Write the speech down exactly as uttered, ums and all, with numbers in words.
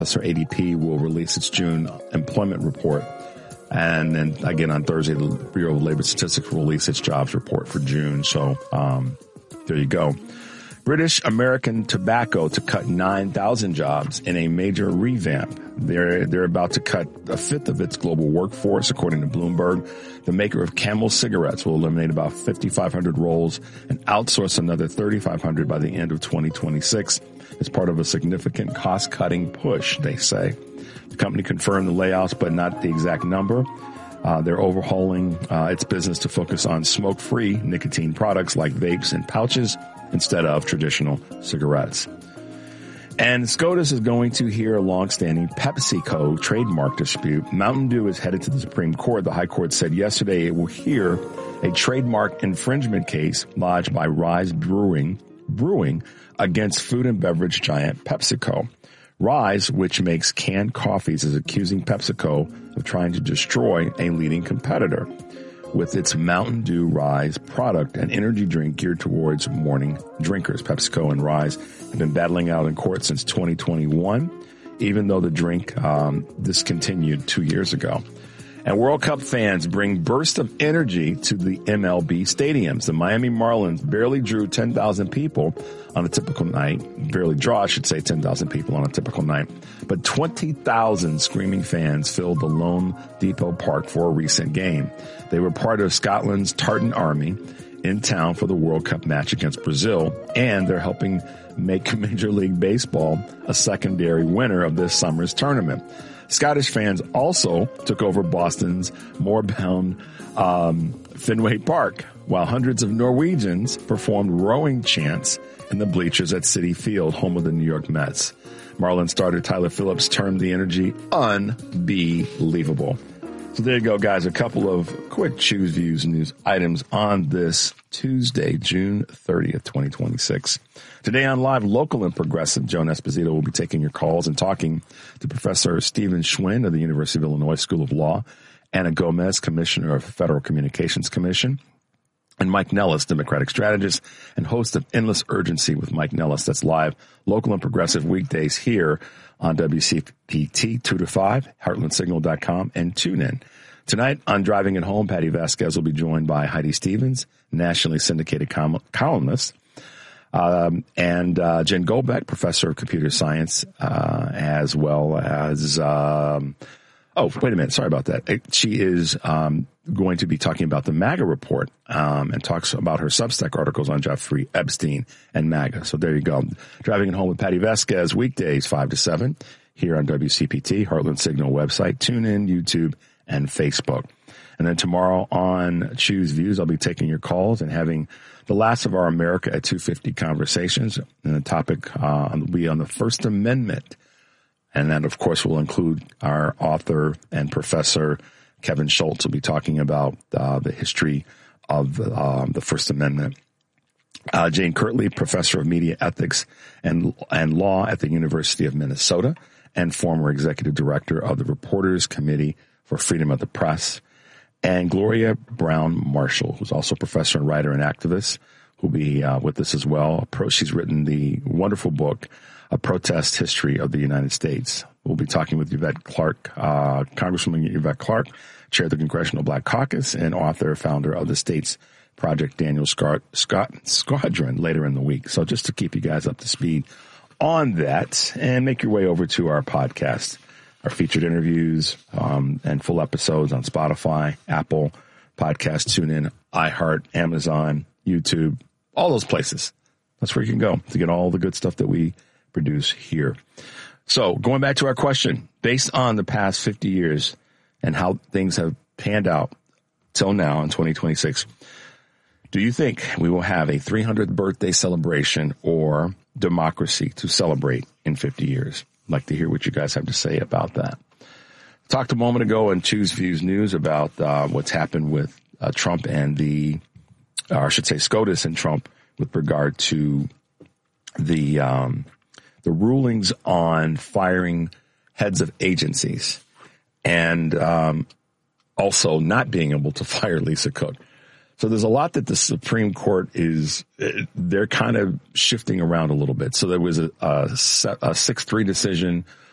or A D P will release its June employment report. And then again on Thursday, the Bureau of Labor Statistics will release its jobs report for June. So um, there you go. British American Tobacco to cut nine thousand jobs in a major revamp. They're, they're about to cut a fifth of its global workforce, according to Bloomberg. The maker of Camel cigarettes will eliminate about fifty-five hundred roles and outsource another thirty-five hundred by the end of twenty twenty-six as part of a significant cost-cutting push, they say. The company confirmed the layoffs, but not the exact number. Uh, they're overhauling uh, its business to focus on smoke-free nicotine products like vapes and pouches instead of traditional cigarettes. And SCOTUS is going to hear a long-standing PepsiCo trademark dispute. Mountain Dew is headed to the Supreme Court. The High Court said yesterday it will hear a trademark infringement case lodged by Rise Brewing, Brewing against food and beverage giant PepsiCo. Rise, which makes canned coffees, is accusing PepsiCo of trying to destroy a leading competitor with its Mountain Dew Rise product, an energy drink geared towards morning drinkers. PepsiCo and Rise have been battling out in court since twenty twenty-one, even though the drink um, discontinued two years ago. And World Cup fans bring bursts of energy to the M L B stadiums. The Miami Marlins barely drew ten thousand people on a typical night. Barely draw, I should say, ten thousand people on a typical night. But twenty thousand screaming fans filled the Lone Depot Park for a recent game. They were part of Scotland's Tartan Army in town for the World Cup match against Brazil, and they're helping make Major League Baseball a secondary winner of this summer's tournament. Scottish fans also took over Boston's moorbound um, Fenway Park, while hundreds of Norwegians performed rowing chants in the bleachers at Citi Field, home of the New York Mets. Marlins starter Tyler Phillips termed the energy unbelievable. So there you go, guys. A couple of quick Choose Views news items on this Tuesday, June thirtieth, twenty twenty-six. Today on Live, local and progressive, Joan Esposito will be taking your calls and talking to Professor Stephen Schwinn of the University of Illinois School of Law, Anna Gomez, Commissioner of the Federal Communications Commission, and Mike Nellis, Democratic strategist and host of Endless Urgency with Mike Nellis. That's live, local and progressive weekdays here on W C P T two to five, heartland signal dot com, and tune in. Tonight on Driving It Home, Patty Vasquez will be joined by Heidi Stevens, nationally syndicated com- columnist, um, and uh, Jen Goldbeck, professor of computer science, uh, as well as, um, oh, wait a minute, sorry about that. She is um, going to be talking about the MAGA report um, and talks about her Substack articles on Jeffrey Epstein and MAGA. So there you go. Driving It Home with Patty Vasquez, weekdays five to seven here on W C P T, Heartland Signal website, TuneIn, YouTube, and Facebook. And then tomorrow on Choose Views, I'll be taking your calls and having the last of our America at two fifty conversations. And the topic uh, will be on the First Amendment. And that, of course, will include our author and professor, Kevin Schultz, will be talking about uh, the history of uh, the First Amendment. Uh, Jane Kirtley, professor of media ethics and, and law at the University of Minnesota and former executive director of the Reporters Committee for Freedom of the Press. And Gloria Brown Marshall, who's also a professor and writer and activist, who'll be uh, with us as well. She's written the wonderful book, A Protest History of the United States. We'll be talking with Yvette Clarke, uh, Congresswoman Yvette Clarke, chair of the Congressional Black Caucus and author, founder of the States Project Daniel Scott, Scott Squadron later in the week. So just to keep you guys up to speed on that, and make your way over to our podcast, our featured interviews, um, and full episodes on Spotify, Apple Podcasts, TuneIn, iHeart, Amazon, YouTube, all those places. That's where you can go to get all the good stuff that we produce here. So going back to our question, based on the past fifty years and how things have panned out till now in twenty twenty-six, do you think we will have a three hundredth birthday celebration or democracy to celebrate in fifty years? I'd like to hear what you guys have to say about that. Talked a moment ago in Choose Views News about uh, what's happened with uh, Trump and the, or I should say SCOTUS and Trump with regard to the um, the rulings on firing heads of agencies and um, also not being able to fire Lisa Cook. So there's a lot that the Supreme Court is, they're kind of shifting around a little bit. So there was a, a, a six three decision